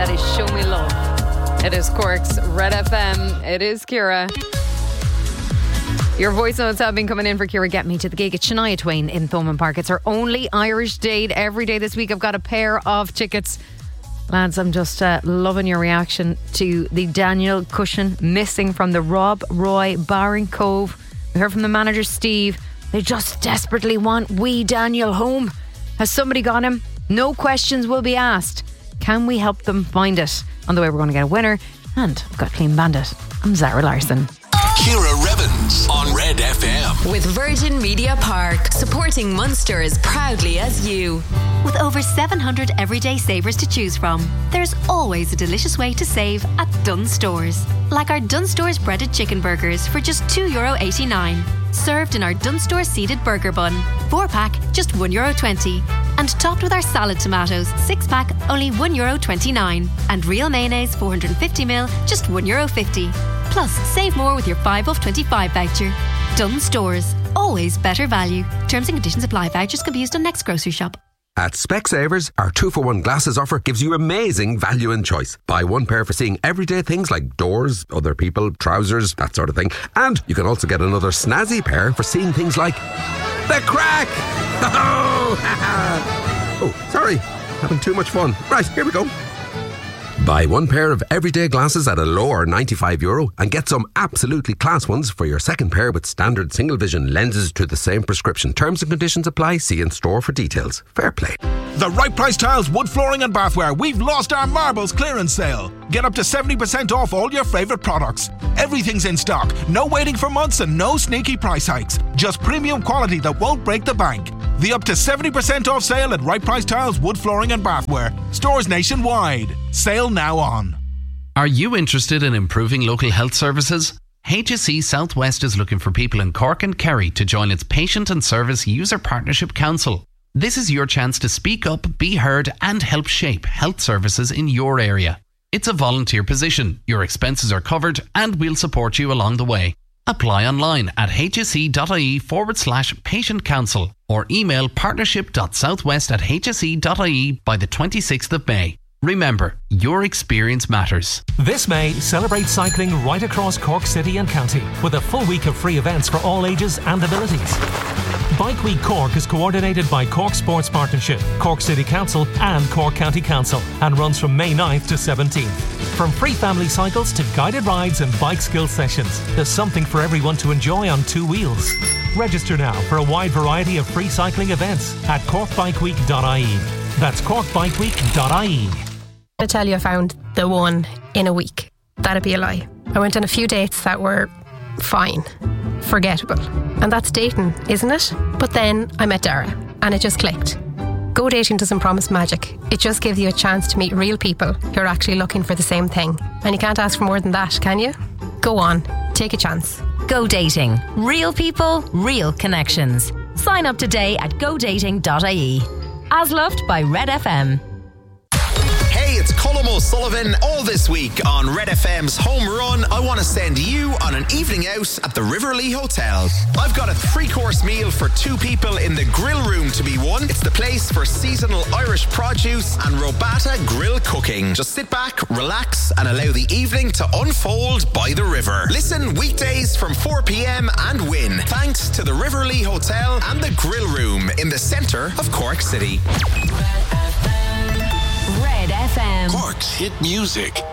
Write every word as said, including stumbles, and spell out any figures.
That is Show Me Love. It is Cork's Red F M. It is Ciara. Your voice notes have been coming in for Ciara. Get me to the gig at Shania Twain in Thomond Park. It's her only Irish date every day this week. I've got a pair of tickets. Lads, I'm just uh, loving your reaction to the Daniel cushion missing from the Rob Roy Bar and Cove. We heard from the manager Steve. They just desperately want wee Daniel home. Has somebody got him? No questions will be asked. Can we help them find it? On the way, we're going to get a winner. And I've got Clean Bandit. I'm Zara Larson. Ciara Revens on Red F M. With Virgin Media Park, supporting Munster as proudly as you. With over seven hundred everyday savers to choose from, there's always a delicious way to save at Dunnes Stores. Like our Dunnes Stores breaded chicken burgers for just two euro eighty-nine. Served in our Dunnes Stores seeded burger bun. four pack, just one euro twenty. And topped with our salad tomatoes, six pack, only one euro twenty-nine. And real mayonnaise, four hundred fifty milliliters, just one euro fifty. Plus, save more with your five off twenty-five voucher. Dunnes Stores, always better value. Terms and conditions apply. Vouchers can be used on next grocery shop. At Specsavers, our two for one glasses offer gives you amazing value and choice. Buy one pair for seeing everyday things like doors, other people, trousers, that sort of thing. And you can also get another snazzy pair for seeing things like the crack. Oh, sorry, having too much fun. Right, here we go. Buy one pair of everyday glasses at a lower ninety-five euro and get some absolutely class ones for your second pair with standard single vision lenses to the same prescription. Terms and conditions apply. See in store for details. Fair play. The Right Price Tiles, wood flooring and bathware. We've lost our marbles clearance sale. Get up to seventy percent off all your favourite products. Everything's in stock. No waiting for months and no sneaky price hikes. Just premium quality that won't break the bank. The up to seventy percent off sale at Right Price Tiles, wood flooring and bathware. Stores nationwide. Sale now on. Are you interested in improving local health services? H S E Southwest is looking for people in Cork and Kerry to join its Patient and Service User Partnership Council. This is your chance to speak up, be heard and help shape health services in your area. It's a volunteer position, your expenses are covered and we'll support you along the way. Apply online at hse.ie forward slash patient council or email partnership.southwest at hse.ie by the twenty-sixth of May. Remember, your experience matters. This May, celebrate cycling right across Cork City and County with a full week of free events for all ages and abilities. Bike Week Cork is coordinated by Cork Sports Partnership, Cork City Council and Cork County Council and runs from May ninth to seventeenth. From free family cycles to guided rides and bike skill sessions, there's something for everyone to enjoy on two wheels. Register now for a wide variety of free cycling events at cork bike week dot I E. That's cork bike week dot I E. I tell you I found the one in a week. That'd be a lie. I went on a few dates that were fine, forgettable. And that's dating, isn't it? But then I met Dara and it just clicked. Go Dating doesn't promise magic. It just gives you a chance to meet real people who are actually looking for the same thing. And you can't ask for more than that, can you? Go on, take a chance. Go Dating. Real people, real connections. Sign up today at go dating dot I E. As loved by Red F M. Hey, it's Colm O'Sullivan. All this week on Red F M's Home Run, I want to send you on an evening out at the Riverlee Hotel. I've got a three-course meal for two people in the grill room to be won. It's the place for seasonal Irish produce and Robata grill cooking. Just sit back, relax, and allow the evening to unfold by the river. Listen weekdays from four p.m. and win. Thanks to the Riverlee Hotel and the grill room in the centre of Cork City. Red F M. Cork's hit music.